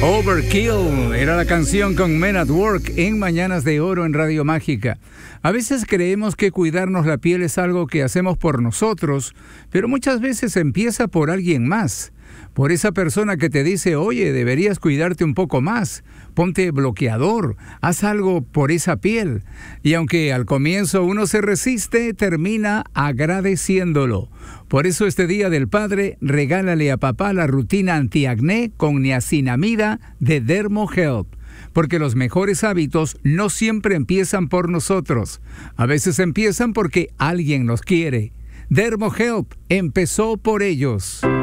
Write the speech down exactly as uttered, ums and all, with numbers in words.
Overkill era la canción con Men at Work en Mañanas de Oro en Radio Mágica. A veces creemos que cuidarnos la piel es algo que hacemos por nosotros, pero muchas veces empieza por alguien más. Por esa persona que te dice, oye, deberías cuidarte un poco más, ponte bloqueador, haz algo por esa piel. Y aunque al comienzo uno se resiste, termina agradeciéndolo. Por eso este Día del Padre, regálale a papá la rutina antiacné con niacinamida de Dermohelp. Porque los mejores hábitos no siempre empiezan por nosotros. A veces empiezan porque alguien nos quiere. Dermohelp empezó por ellos.